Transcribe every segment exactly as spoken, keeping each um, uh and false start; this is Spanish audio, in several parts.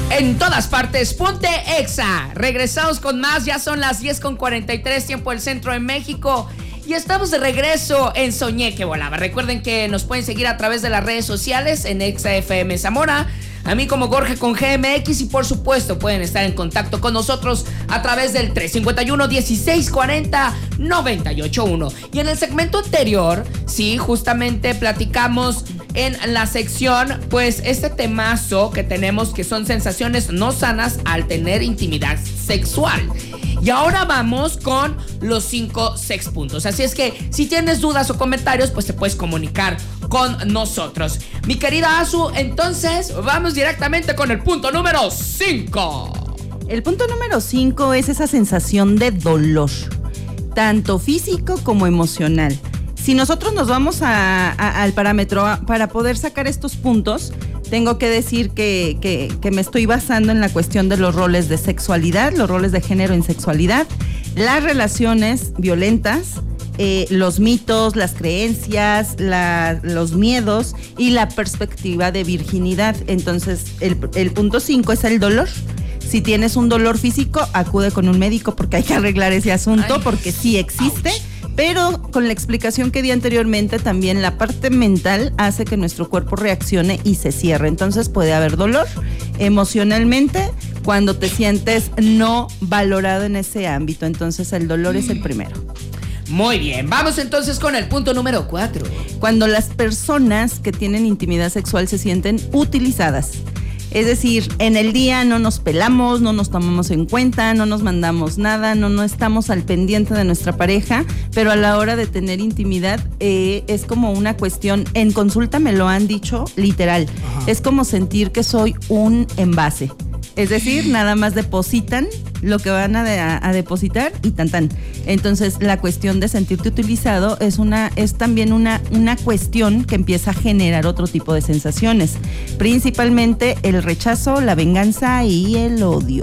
En todas partes, ponte Exa. Regresamos con más, ya son las diez con cuarenta y tres, tiempo del centro de México. Y estamos de regreso en Soñé que Volaba. Recuerden que nos pueden seguir a través de las redes sociales en Exa F M Zamora. A mí como Jorge con G M X y por supuesto pueden estar en contacto con nosotros a través del tres cinco uno, dieciséis cuarenta, noventa y ocho uno. Y en el segmento anterior, sí, justamente platicamos en la sección, pues este temazo que tenemos que son sensaciones no sanas al tener intimidad sexual. Y ahora vamos con los cinco sex puntos. Así es que si tienes dudas o comentarios, pues te puedes comunicar con nosotros. Mi querida Azu, entonces vamos directamente con el punto número cinco. El punto número cinco es esa sensación de dolor, tanto físico como emocional. Si nosotros nos vamos a, a, al parámetro a, para poder sacar estos puntos, tengo que decir que, que, que me estoy basando en la cuestión de los roles de sexualidad, los roles de género en sexualidad, las relaciones violentas, eh, los mitos, las creencias, la, los miedos y la perspectiva de virginidad. Entonces, el, el punto cinco es el dolor. Si tienes un dolor físico, acude con un médico porque hay que arreglar ese asunto. Ay, porque sí existe. Ouch. Pero con la explicación que di anteriormente, también la parte mental hace que nuestro cuerpo reaccione y se cierre. Entonces puede haber dolor emocionalmente cuando te sientes no valorado en ese ámbito. Entonces el dolor es el primero. Muy bien, vamos entonces con el punto número cuatro. Cuando las personas que tienen intimidad sexual se sienten utilizadas. Es decir, en el día no nos pelamos, no nos tomamos en cuenta, no nos mandamos nada, no, no estamos al pendiente de nuestra pareja, pero a la hora de tener intimidad eh, es como una cuestión, en consulta me lo han dicho literal, ajá, es como sentir que soy un envase. Es decir, nada más depositan lo que van a, de, a, a depositar y tan tan. Entonces, la cuestión de sentirte utilizado es una es también una, una cuestión que empieza a generar otro tipo de sensaciones. Principalmente el rechazo, la venganza y el odio.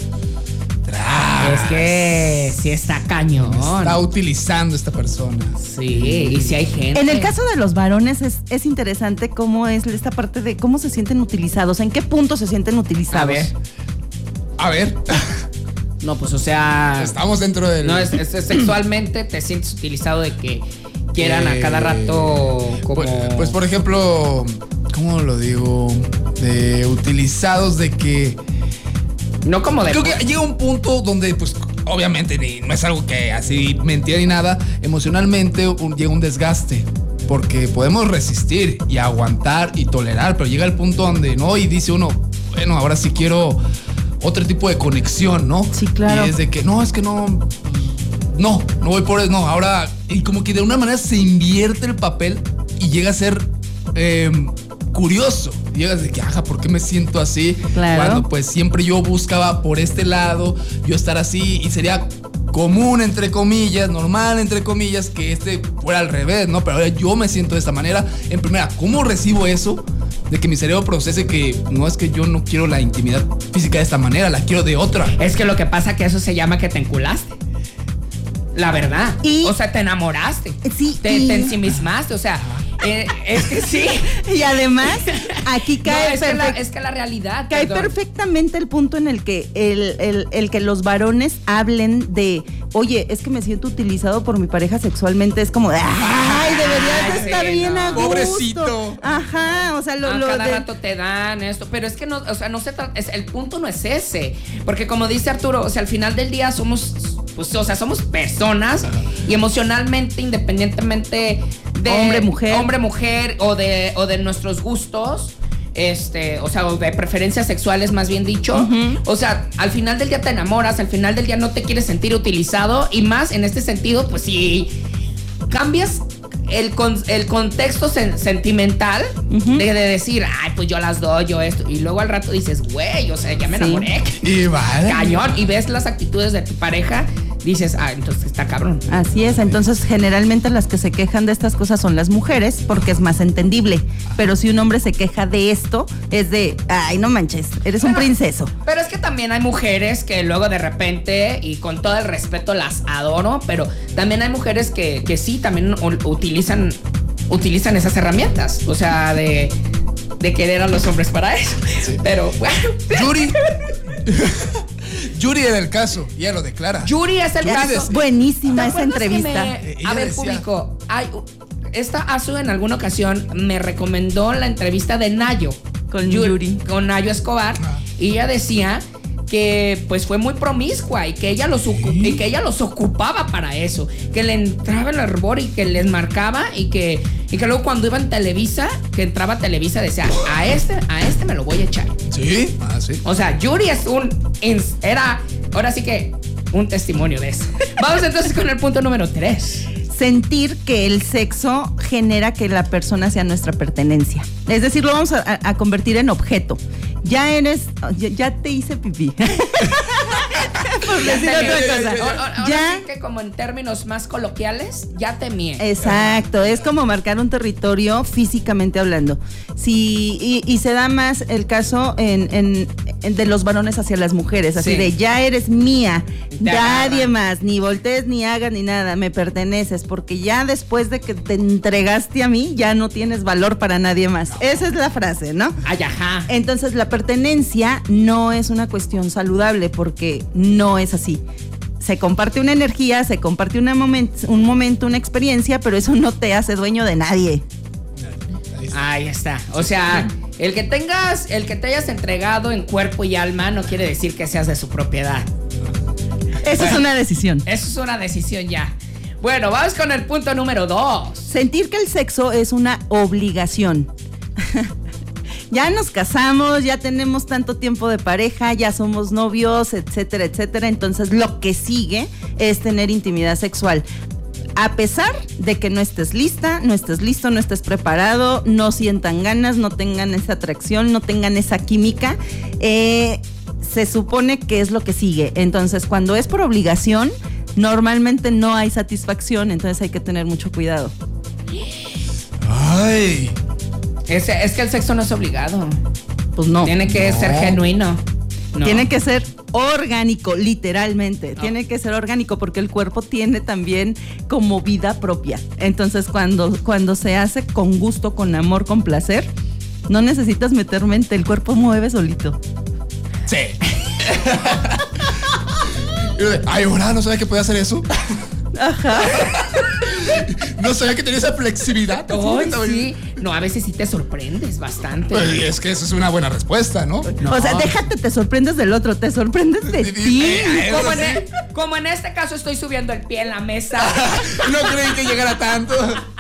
Es que sí está cañón. Me está utilizando esta persona. Sí, y si hay gente. En el caso de los varones es, es interesante cómo es esta parte de cómo se sienten utilizados, en qué punto se sienten utilizados. A ver. A ver. No, pues o sea. Estamos dentro del. No, es, es, es sexualmente te sientes utilizado de que quieran eh, a cada rato como. Pues, pues por ejemplo, ¿cómo lo digo? De utilizados de que. No como de... Creo que llega un punto donde, pues, obviamente ni, no es algo que así mentira ni nada. Emocionalmente un, llega un desgaste. Porque podemos resistir y aguantar y tolerar, pero llega el punto donde no, y dice uno, bueno, ahora sí quiero otro tipo de conexión, ¿no? Sí, claro. Y es de que no, es que no, no, no voy por eso, no, ahora, y como que de una manera se invierte el papel y llega a ser eh, curioso. Llegas de que, ajá, ¿por qué me siento así? Claro. Cuando pues siempre yo buscaba por este lado, yo estar así, y sería común, entre comillas, normal, entre comillas, que este fuera al revés, ¿no? Pero ahora yo me siento de esta manera. En primera, ¿cómo recibo eso? De que mi cerebro procese que no es que yo no quiero la intimidad física de esta manera, la quiero de otra. Es que lo que pasa que eso se llama que te enculaste. La verdad. Y, o sea, te enamoraste. Sí. Te, y, te ensimismaste, o sea... Eh, es que sí. Y además, aquí cae. No, es, que la, es que la realidad. Cae perdón. perfectamente el punto en el que el, el, el que los varones hablen de, oye, es que me siento utilizado por mi pareja sexualmente. Es como de, ay, deberías ay, de estar sí, bien no. a gusto. Pobrecito. Ajá, o sea, lo, no, lo cada de... rato te dan esto, pero es que no, o sea, no se trata, es, el punto no es ese, porque como dice Arturo, o sea, al final del día somos, pues, o sea, somos personas y emocionalmente, independientemente de hombre, mujer, hombre, mujer o de o de nuestros gustos, este, o sea, o de preferencias sexuales, más bien dicho. Uh-huh. O sea, al final del día te enamoras, al final del día no te quieres sentir utilizado, y más en este sentido, pues si cambias el, con, el contexto sen, sentimental uh-huh. de, de decir, ay, pues yo las doy, yo esto, y luego al rato dices, güey, o sea, ya me enamoré. Sí. Y vale. Cañón, y ves las actitudes de tu pareja, dices, ah, entonces está cabrón. Así es, entonces generalmente las que se quejan de estas cosas son las mujeres, porque es más entendible. Pero si un hombre se queja de esto, es de, ay, no manches, eres pero, un princeso. Pero es que también hay mujeres que luego de repente, y con todo el respeto las adoro, pero también hay mujeres que, que sí, también utilizan, utilizan esas herramientas. O sea, de... de querer a los hombres para eso. Sí. Pero bueno. Yuri. Yuri era el caso, ya lo declara. Yuri es el Yuri caso. decía, buenísima esa entrevista. Me, a ver, decía, público, hay, esta Azu en alguna ocasión me recomendó la entrevista de Nayo. Con Yuri. Yuri. Con Nayo Escobar. Ah. Y ella decía que pues fue muy promiscua y que ella los ¿Sí? y que ella los ocupaba para eso, que le entraba el hervor y que les marcaba y que y que luego cuando iba en Televisa, que entraba a Televisa decía, a este a este me lo voy a echar. Sí, ah, sí. O sea, Yuri es un era ahora sí que un testimonio de eso. Vamos entonces con el punto número tres. Sentir que el sexo genera que la persona sea nuestra pertenencia. Es decir, lo vamos a, a convertir en objeto. Ya eres, ya, ya te hice pipí. Por decir otra cosa. Ahora ya sí que como en términos más coloquiales, ya te mié. Exacto, es como marcar un territorio físicamente hablando. Sí, y, y se da más el caso en, en, en de los varones hacia las mujeres, así sí. de ya eres mía, ya nadie nada. Más, ni voltees, ni hagas, ni nada, me perteneces, porque ya después de que te entregaste a mí, ya no tienes valor para nadie más. Esa es la frase, ¿no? Ay, ajá. Entonces la pertenencia no es una cuestión saludable, porque no es así. Se comparte una energía, se comparte una moment, un momento, una experiencia, pero eso no te hace dueño de nadie. Ahí está. O sea, el que tengas, el que te hayas entregado en cuerpo y alma no quiere decir que seas de su propiedad. Eso bueno, es una decisión. Eso es una decisión ya. Bueno, vamos con el punto número dos. Sentir que el sexo es una obligación. Ya nos casamos, ya tenemos tanto tiempo de pareja, ya somos novios, etcétera, etcétera. Entonces lo que sigue es tener intimidad sexual. A pesar de que no estés lista, no estés listo, no estés preparado, no sientan ganas, no tengan esa atracción, no tengan esa química, eh, se supone que es lo que sigue. Entonces cuando es por obligación, normalmente no hay satisfacción, entonces hay que tener mucho cuidado. Ay... Es, es que el sexo no es obligado. Pues no. Tiene que no. ser genuino. No. Tiene que ser orgánico, literalmente. No. Tiene que ser orgánico porque el cuerpo tiene también como vida propia. Entonces, cuando, cuando se hace con gusto, con amor, con placer, no necesitas meter mente. El cuerpo mueve solito. Sí. Ay, ahora no sabía que podía hacer eso. Ajá. No sabía que tenía esa flexibilidad. Oh, sí. No, a veces sí te sorprendes bastante. Pues es que eso es una buena respuesta, ¿no? no. O sea, déjate, te sorprendes del otro, te sorprendes de ti. Como en, el, como en este caso estoy subiendo el pie en la mesa. No creí que llegara tanto.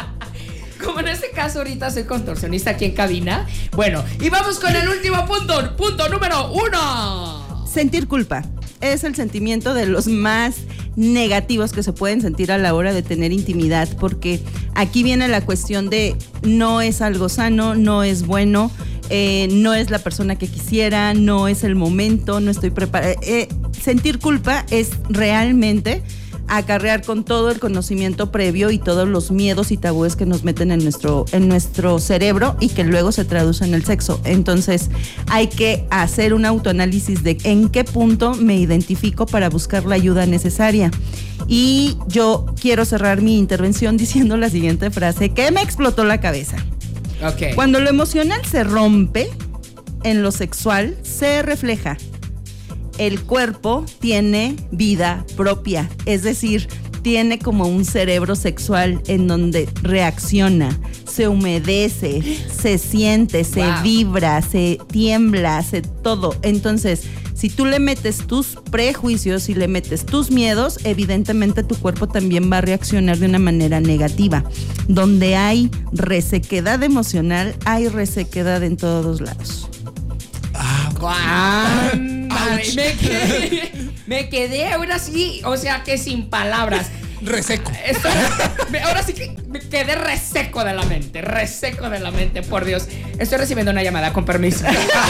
Como en este caso ahorita soy contorsionista aquí en cabina. Bueno, y vamos con el último punto, punto número uno. Sentir culpa. Es el sentimiento de los más negativos que se pueden sentir a la hora de tener intimidad, porque aquí viene la cuestión de no es algo sano, no es bueno, eh, no es la persona que quisiera, no es el momento, no estoy preparada. Eh, sentir culpa es realmente acarrear con todo el conocimiento previo y todos los miedos y tabúes que nos meten en nuestro, en nuestro cerebro y que luego se traducen en el sexo. Entonces hay que hacer un autoanálisis de en qué punto me identifico para buscar la ayuda necesaria. Y yo quiero cerrar mi intervención diciendo la siguiente frase que me explotó la cabeza. Okay. Cuando lo emocional se rompe, en lo sexual se refleja. El cuerpo tiene vida propia, es decir, tiene como un cerebro sexual en donde reacciona, se humedece, se siente, se wow. vibra, se tiembla, se todo. Entonces, si tú le metes tus prejuicios y le metes tus miedos, evidentemente tu cuerpo también va a reaccionar de una manera negativa. Donde hay resequedad emocional, hay resequedad en todos lados. Ah, wow. Me quedé, me quedé ahora sí, o sea que sin palabras. Reseco. Esto, ahora sí que me quedé reseco de la mente, reseco de la mente, por Dios. Estoy recibiendo una llamada, con permiso.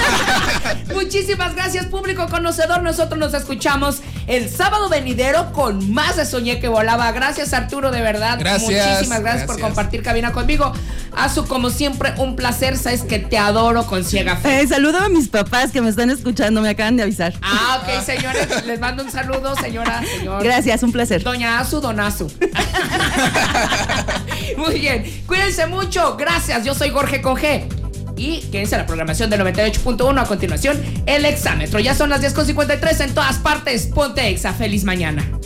Muchísimas gracias, público conocedor. Nosotros nos escuchamos el sábado venidero con más de Soñé que Volaba. Gracias, Arturo, de verdad. Gracias. Muchísimas gracias, gracias por compartir cabina conmigo. Azu, como siempre, un placer. Sabes que te adoro con ciega fe. Eh, saludo a mis papás que me están escuchando, me acaban de avisar. Ah, ok, señores, les mando un saludo, señora, señor. Gracias, un placer. Doña Azu, don Azu. Muy bien, cuídense mucho. Gracias, yo soy Jorge con G. y quédense a la programación del noventa y ocho punto uno. A continuación, el Exámetro. Ya son las diez con cincuenta y tres en todas partes. Ponte Exa. Feliz mañana.